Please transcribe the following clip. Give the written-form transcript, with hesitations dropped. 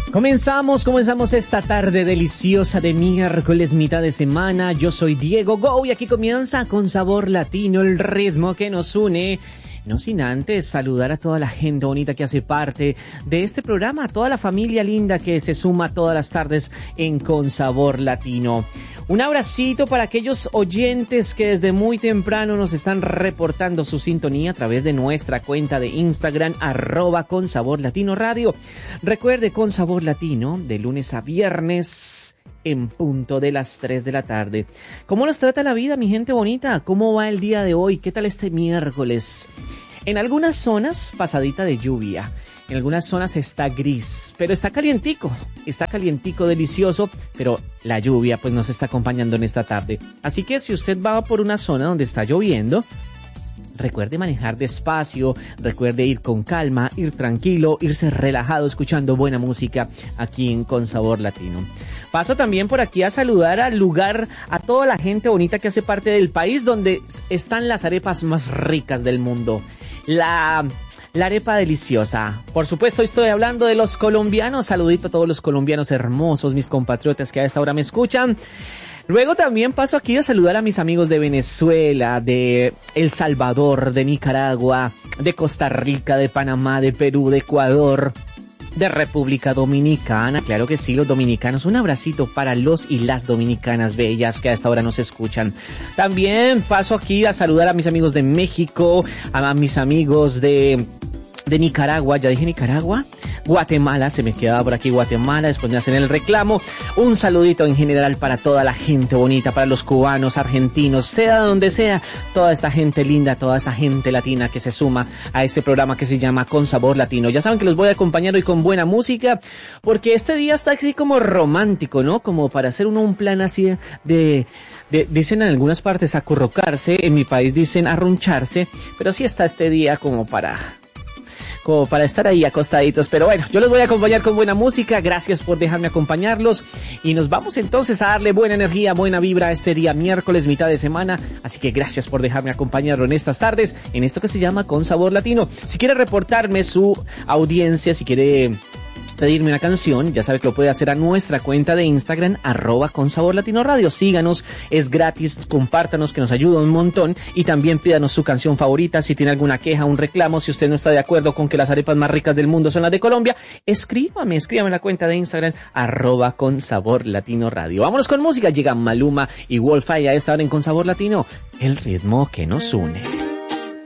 Comenzamos esta tarde deliciosa de miércoles, mitad de semana. Yo soy Diego Go y aquí comienza Con Sabor Latino, el ritmo que nos une. No sin antes saludar a toda la gente bonita que hace parte de este programa, a toda la familia linda que se suma todas las tardes en Con Sabor Latino. Un abracito para aquellos oyentes que desde muy temprano nos están reportando su sintonía a través de nuestra cuenta de Instagram, @ConSaborLatinoRadio. Recuerde, Con Sabor Latino, de lunes a viernes, en punto de las 3 de la tarde. ¿Cómo nos trata la vida, mi gente bonita? ¿Cómo va el día de hoy? ¿Qué tal este miércoles? En algunas zonas, pasadita de lluvia. En algunas zonas está gris, pero está calientico, delicioso, pero la lluvia pues nos está acompañando en esta tarde. Así que si usted va por una zona donde está lloviendo, recuerde manejar despacio, recuerde ir con calma, ir tranquilo, irse relajado, escuchando buena música aquí en Con Sabor Latino. Paso también por aquí a saludar al lugar, a toda la gente bonita que hace parte del país donde están las arepas más ricas del mundo. La arepa deliciosa. Por supuesto, estoy hablando de los colombianos. Saludito a todos los colombianos hermosos, mis compatriotas que a esta hora me escuchan. Luego también paso aquí a saludar a mis amigos de Venezuela, de El Salvador, de Nicaragua, de Costa Rica, de Panamá, de Perú, de Ecuador, de República Dominicana. Claro que sí, los dominicanos. Un abracito para los y las dominicanas bellas que a esta hora nos escuchan. También paso aquí a saludar a mis amigos de México, a mis amigos de Nicaragua. ¿Ya dije Nicaragua? Guatemala, se me quedaba por aquí Guatemala, después me hacen el reclamo. Un saludito en general para toda la gente bonita, para los cubanos, argentinos, sea donde sea, toda esta gente linda, toda esta gente latina que se suma a este programa que se llama Con Sabor Latino. Ya saben que los voy a acompañar hoy con buena música, porque este día está así como romántico, ¿no? Como para hacer un plan así dicen en algunas partes acurrucarse, en mi país dicen arruncharse, pero sí está este día como para estar ahí acostaditos. Pero bueno, yo los voy a acompañar con buena música. Gracias por dejarme acompañarlos. Y nos vamos entonces a darle buena energía, buena vibra a este día miércoles, mitad de semana. Así que gracias por dejarme acompañarlo en estas tardes, en esto que se llama Con Sabor Latino. Si quiere reportarme su audiencia, si quiere pedirme una canción, ya sabe que lo puede hacer a nuestra cuenta de Instagram, @ConSaborLatinoRadio. Síganos, es gratis, compártanos, que nos ayuda un montón, y también pídanos su canción favorita. Si tiene alguna queja, un reclamo, si usted no está de acuerdo con que las arepas más ricas del mundo son las de Colombia, escríbame en la cuenta de Instagram, @ConSaborLatinoRadio. Vámonos con música. Llega Maluma y Wolfie a esta hora en Con Sabor Latino, el ritmo que nos une.